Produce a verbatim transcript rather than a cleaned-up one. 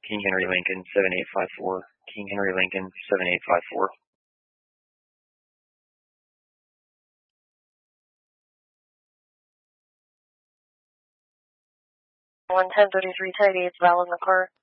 King Henry Lincoln, seven eight five four. King Henry Lincoln, seven eight five four. one ten thirty-three, Tide eight, Val in the car.